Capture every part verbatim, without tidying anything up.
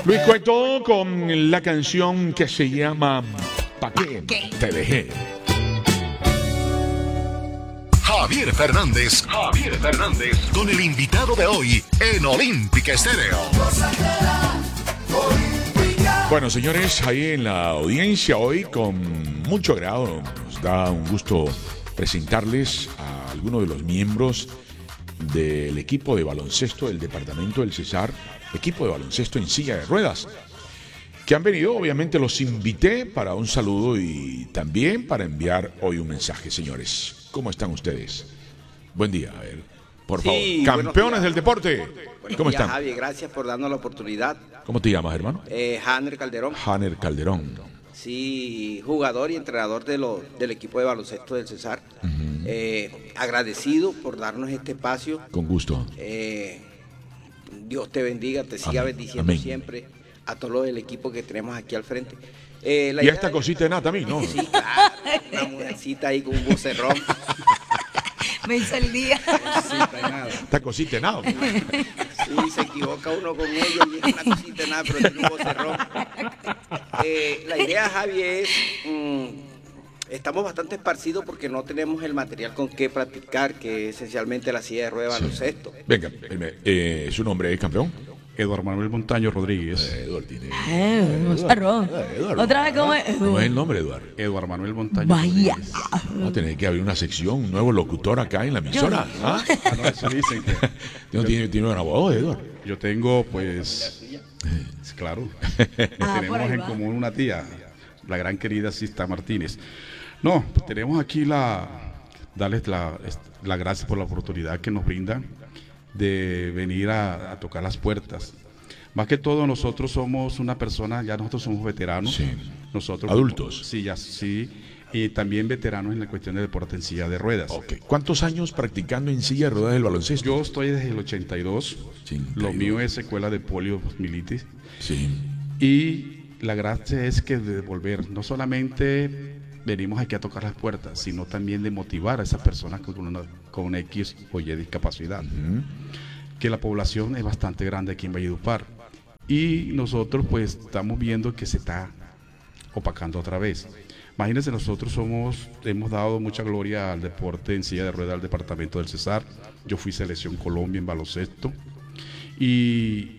Luis Cueto con la canción que se llama ¿Pa' qué te dejé? Javier Fernández, Javier Fernández, con el invitado de hoy en Olímpica Estéreo. Bueno, señores, ahí en la audiencia hoy, con mucho agrado, nos da un gusto presentarles a algunos de los miembros del equipo de baloncesto del departamento del Cesar, equipo de baloncesto en silla de ruedas, que han venido. Obviamente los invité para un saludo y también para enviar hoy un mensaje. Señores, ¿cómo están ustedes? Buen día, a ver, por Sí, favor. Campeones del deporte, Buenos ¿cómo días, están? Javi, gracias por darnos la oportunidad. ¿Cómo te llamas, hermano? Eh, Hanner Calderón, Hanner Calderón. sí, jugador y entrenador de lo, del equipo de baloncesto del Cesar. Uh-huh. eh, agradecido por darnos este espacio. Con gusto. Eh, Dios te bendiga, te siga Amén. bendiciendo Amén. Siempre a todo lo del equipo que tenemos aquí al frente. Eh, la y idea esta de... cosita de nada también, ¿no? Sí, claro, una mujercita ahí con un vocerrón. Me hizo el día. Cosita de nada. Esta cosita de nada. Sí, se equivoca uno con ella y es una cosita de nada, pero tiene un vocerrón. Eh, la idea, Javi, es... Mmm, estamos bastante esparcidos porque no tenemos el material con que practicar, que es esencialmente la silla de ruedas de Sí. baloncesto. Venga, eh, ¿su nombre es campeón? Eduardo Manuel Montaño Rodríguez. Eh, Eduardo tiene. Eh, un zarro. Eh, Eduardo. Otra vez, ¿cómo es? ¿Cómo es el nombre, Eduardo? Eduardo Manuel Montaño Vaya. Rodríguez. Va a tener que abrir una sección, un nuevo locutor acá en la emisora. ¿Ah? Ah, no, eso dicen que ¿No tiene, tiene una voz, Eduardo? yo tengo, pues, claro, Ah, por tenemos ahí en va. común una tía, la gran querida Sista Martínez. No, pues tenemos aquí la, darles la, la gracia por la oportunidad que nos brindan de venir a, a tocar las puertas. Más que todo nosotros somos una persona, ya nosotros somos veteranos. Sí. Nosotros Adultos. Sí, ya sí. Y también veteranos en la cuestión de deporte en silla de ruedas. Ok. ¿Cuántos años practicando en silla de ruedas del baloncesto? Yo estoy desde el ochenta y dos. ochenta y Lo dos. mío es secuela de polio militis. Sí. Y la gracia es que de volver, no solamente venimos aquí a tocar las puertas, sino también de motivar a esas personas con, una, con X o Y discapacidad. Uh-huh. Que la población es bastante grande aquí en Valledupar. Y nosotros pues estamos viendo que se está opacando otra vez. Imagínense, nosotros somos, hemos dado mucha gloria al deporte en silla de ruedas del departamento del Cesar. Yo fui selección Colombia en baloncesto. Y,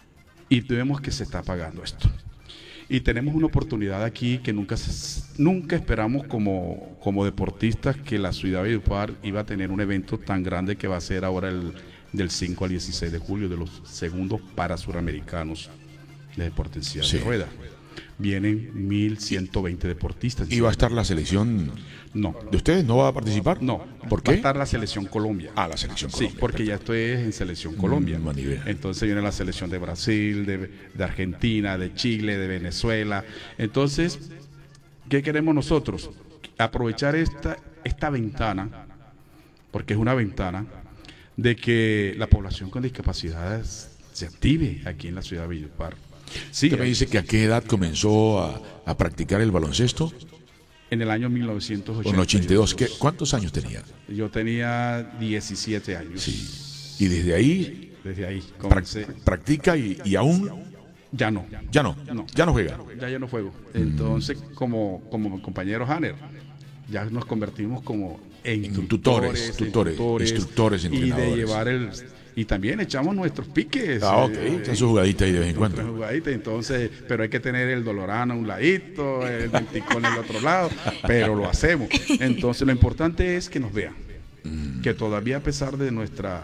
y vemos que se está apagando esto. Y tenemos una oportunidad aquí que nunca, se, nunca esperamos como, como deportistas que la ciudad de Valledupar iba a tener un evento tan grande que va a ser ahora el del cinco al dieciséis de julio, de los segundos para suramericanos de deporte en silla Sí. de ruedas. Vienen mil ciento veinte deportistas. ¿Y va a estar la selección No, de ustedes? ¿No va a participar? no. ¿Por Va qué? a estar la selección Colombia. Ah, la selección Sí, Colombia. porque ya estoy en selección Colombia. Mm, a nivel. Entonces viene la selección de Brasil, de, de Argentina, de Chile, de Venezuela. Entonces, ¿qué queremos nosotros? Aprovechar esta, esta ventana, porque es una ventana, de que la población con discapacidades se active aquí en la ciudad de Valledupar. Sí, ¿Usted me dice que a qué edad comenzó a, a practicar el baloncesto? en el año mil novecientos ochenta y dos. En ochenta y dos. ¿Qué, ¿Cuántos años tenía? Yo tenía diecisiete años. Sí. Y desde ahí Desde ahí prac- comencé. practica y, y aún Ya no. ya no, No. ya no juega. Ya yo no juego. Entonces, como, como mi compañero Hanner, ya nos convertimos como en En instructores, tutores, tutores, instructores, y de entrenadores. llevar el y también echamos nuestros piques. Ah, ok. eh, Echa su jugadita ahí de vez en nuestras cuando. jugaditas, entonces, pero hay que tener el dolorano a un ladito, el denticón al otro lado, pero lo hacemos. Entonces, lo importante es que nos vean, Mm. que todavía a pesar de nuestra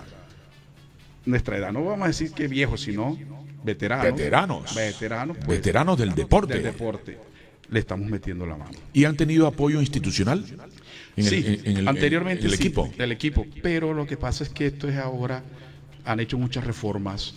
nuestra edad, no vamos a decir que viejos, sino veteranos. Veteranos. Veteranos, pues, Veteranos del deporte. del deporte. Le estamos metiendo la mano. ¿Y han tenido apoyo institucional? En el- sí, en- en el- anteriormente en el sí, equipo. del equipo, pero lo que pasa es que esto es ahora, han hecho muchas reformas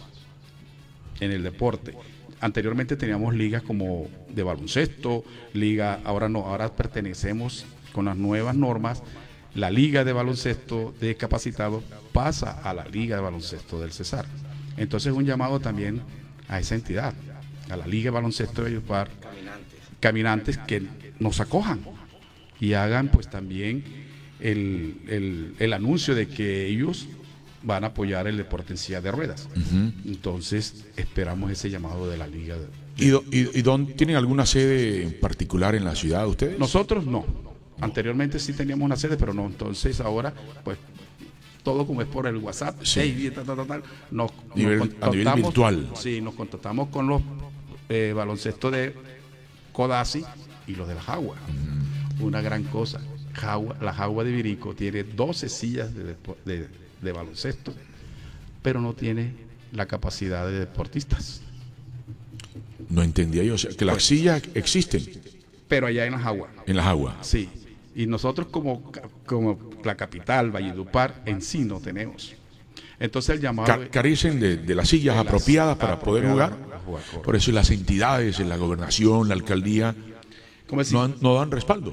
en el deporte. Anteriormente teníamos ligas como de baloncesto, liga, ahora no, ahora pertenecemos con las nuevas normas, la liga de baloncesto de discapacitados pasa a la liga de baloncesto del Cesar. Entonces un llamado también a esa entidad, a la liga de baloncesto de Valledupar, Caminantes. caminantes que nos acojan y hagan pues también el, el, el anuncio de que ellos van a apoyar el deporte en silla de ruedas. Ujú. Entonces, esperamos ese llamado de la liga. ¿Y, do- y, y dónde tienen alguna sede en particular en la ciudad ustedes? Nosotros no. Anteriormente sí teníamos una sede, pero no. Entonces, ahora, pues, todo como es por el WhatsApp, Sí. hey, tal, tal, tal, tal, nos, Nivel- nos a nivel contactamos- virtual. Sí, nos contactamos con los eh, baloncestos de Codazzi y los de la Jagua. Mm. Una gran cosa. Jagua- la Jagua de Virico tiene doce sillas de, depo- de- de baloncesto, pero no tiene la capacidad de deportistas. No entendía yo. O sea, que las sillas existen Pero allá en la Jagua, en las aguas. sí. Y nosotros como, ca- como la capital, Valledupar, en sí no tenemos. Entonces el llamado... Ca- carecen de, de las sillas de las apropiadas para poder apropiadas jugar. para jugar, correcto. Por eso las entidades, en la gobernación, la alcaldía, ¿Cómo decir? no, dan- no dan respaldo.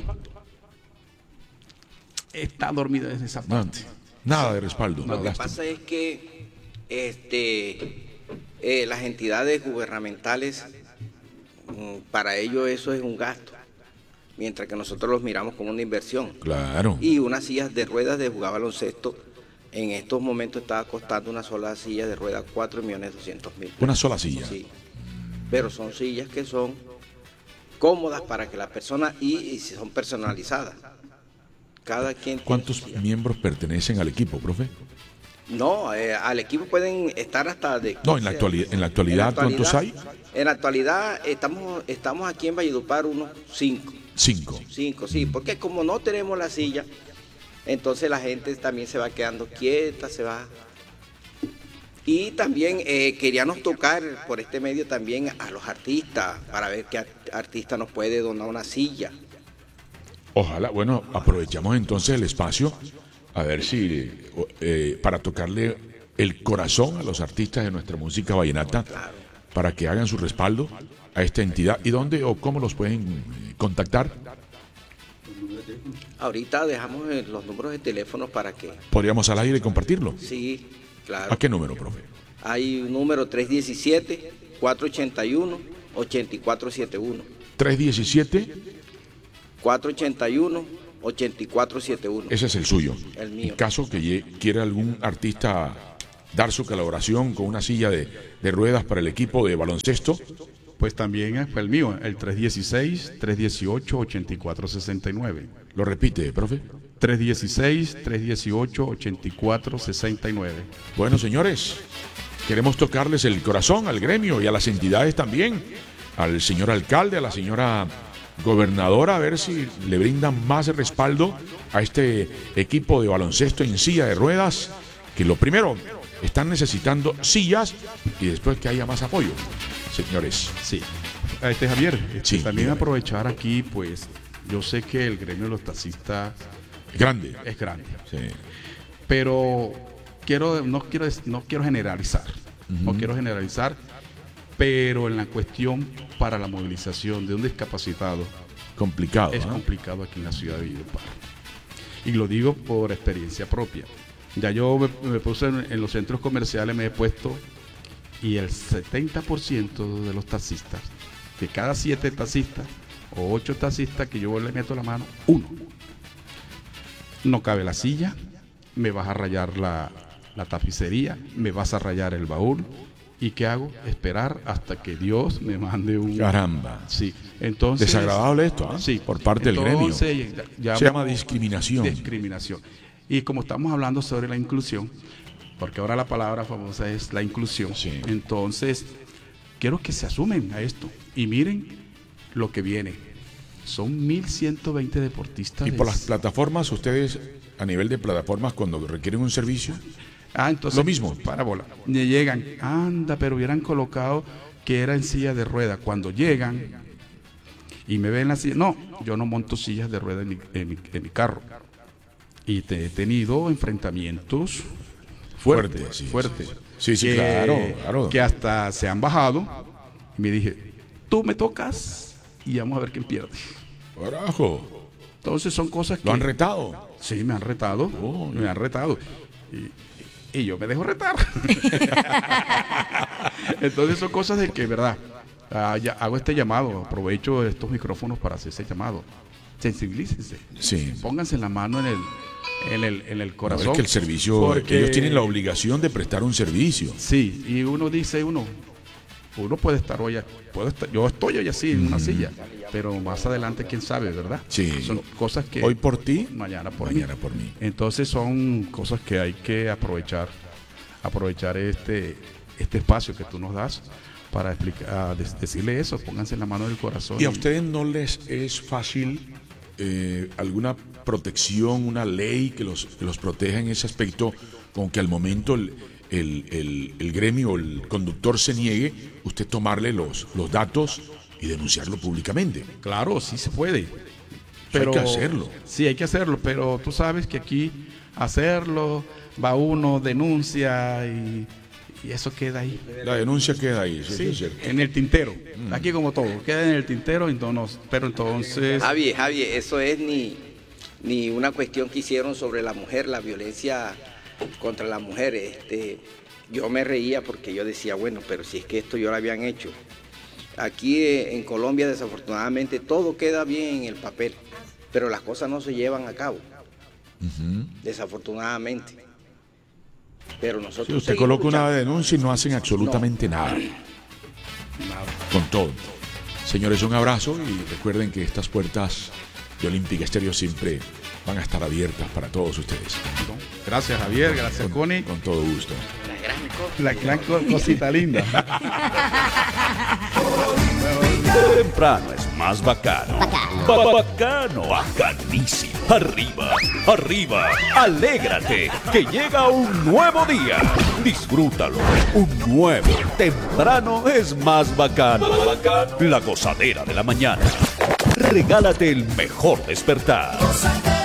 Está dormido en esa No, parte. nada de respaldo. Lo que Lástima. pasa es que este, eh, las entidades gubernamentales, mm, para ellos eso es un gasto, mientras que nosotros los miramos como una inversión. Claro. Y unas sillas de ruedas de jugar baloncesto, en estos momentos estaba costando una sola silla de ruedas cuatro millones doscientos mil. Una sola silla. Sí. Pero son sillas que son cómodas para que la persona, y, y son personalizadas. Cada quien tiene ¿Cuántos su silla. miembros pertenecen al equipo, profe? No, eh, al equipo pueden estar hasta de... No, en la quince. actualidad- en la actualidad, ¿cuántos hay? En la actualidad estamos, estamos aquí en Valledupar unos cinco. Cinco. Cinco, sí, porque como no tenemos la silla, entonces la gente también se va quedando quieta, se va... Y también eh, queríamos tocar por este medio también a los artistas, para ver qué art- artista nos puede donar una silla. Ojalá, bueno, aprovechamos entonces el espacio a ver si eh, para tocarle el corazón a los artistas de nuestra música vallenata para que hagan su respaldo a esta entidad. ¿Y dónde o cómo los pueden eh, contactar? Ahorita dejamos eh, los números de teléfono para que... Podríamos al aire compartirlo. Sí, claro. ¿A qué número, profe? Hay un número tres uno siete, cuatro ocho uno, ocho cuatro siete uno. tres diecisiete, cuatro ocho uno, ocho cuatro siete uno. ese es el suyo. El mío. En caso que lle- quiera algún artista dar su colaboración con una silla de, de ruedas para el equipo de baloncesto, Pues también fue el mío, el tres dieciséis, tres dieciocho, ochenta y cuatro sesenta y nueve. lo repite, profe. tres dieciséis, tres dieciocho, ochenta y cuatro sesenta y nueve. Bueno, señores, queremos tocarles el corazón al gremio y a las entidades también, al señor alcalde, a la señora gobernadora, a ver si le brindan más respaldo a este equipo de baloncesto en silla de ruedas, que lo primero, están necesitando sillas y después que haya más apoyo, señores. Sí. Este Javier, este, Sí, también dígame. aprovechar aquí, pues yo sé que el gremio de los taxistas Grande. es grande, Sí. pero quiero no quiero no quiero generalizar, no quiero generalizar, pero en la cuestión para la movilización de un discapacitado Complicado. es ¿ah? complicado aquí en la ciudad de Valledupar. Y lo digo por experiencia propia. Ya yo me, me puse en, en los centros comerciales, me he puesto, y el setenta por ciento de los taxistas, de cada siete taxistas o ocho taxistas que yo le meto la mano, uno. No cabe la silla, me vas a rayar la, la tapicería, me vas a rayar el baúl. ¿Y qué hago? Esperar hasta que Dios me mande un... Caramba. Sí, entonces... Desagradable esto, ¿ah? Sí, por parte del gremio. entonces, ya- ya- Se llama discriminación. Discriminación. Y como estamos hablando sobre la inclusión, porque ahora la palabra famosa es la inclusión, Sí. entonces quiero que se asumen a esto y miren lo que viene. Son mil ciento veinte deportistas. Y de- por las plataformas, ustedes, a nivel de plataformas, cuando requieren un servicio, Ah, entonces, Lo mismo. Parábola. Me llegan, anda, pero hubieran colocado que era en silla de rueda. Cuando llegan y me ven la silla, no, yo no monto sillas de rueda en mi, en mi- en mi carro. Y te, he tenido enfrentamientos fuertes, Fuertes, sí, fuertes. sí, sí, que, claro, claro. Que hasta se han bajado. Y me dije, tú me tocas y vamos a ver quién pierde. carajo, Entonces son cosas que... lo han retado. Sí, me han retado, Oh, me han retado. Y, y yo me dejo retar. Entonces son cosas de que, verdad, ah, ya hago este llamado, aprovecho estos micrófonos para hacer ese llamado. sensibilícense. Sí. Pónganse la mano en el, en el, en el No, corazón. es que el servicio, porque- ellos tienen la obligación de prestar un servicio. Sí, y uno dice, uno, uno puede estar hoy, puedo estar, yo estoy hoy así en una silla, pero más adelante quién sabe, ¿verdad? Sí. Son cosas que Hoy por ti, mañana por mañana mí. por mí. Entonces son cosas que hay que aprovechar, aprovechar este, este espacio que tú nos das para explicar, decirle eso, pónganse la mano del corazón. ¿Y a ustedes no les es fácil eh, alguna protección, una ley que los, que los proteja en ese aspecto, con que al momento el, el, el, el gremio, el conductor se niegue, usted tomarle los, los datos y denunciarlo públicamente? Claro, sí se puede. Hay que hacerlo. Sí, hay que hacerlo, pero tú sabes que aquí hacerlo, va uno, denuncia y, y eso queda ahí. La denuncia queda ahí, eso Sí, es cierto. en el tintero. Aquí como todo, queda en el tintero, entonces, pero entonces... Javi, Javi, eso es ni, ni una cuestión que hicieron sobre la mujer, la violencia contra la mujer. Este, yo me reía porque yo decía, bueno, pero si es que esto yo lo habían hecho. Aquí eh, en Colombia, desafortunadamente, todo queda bien en el papel, pero las cosas no se llevan a cabo, desafortunadamente. Pero nosotros Si usted seguimos coloca una luchando. denuncia y no hacen absolutamente nada. Con todo. Señores, un abrazo y recuerden que estas puertas de Olímpica Estéreo siempre van a estar abiertas para todos ustedes. Gracias Javier, gracias Connie. Con todo gusto. La gran co- cosita linda. Temprano es más bacano. Ba- bacano, bacanísimo. Arriba, arriba, alégrate, que llega un nuevo día. Disfrútalo, un nuevo. Temprano es más bacano. La gozadera de la mañana. Regálate el mejor despertar.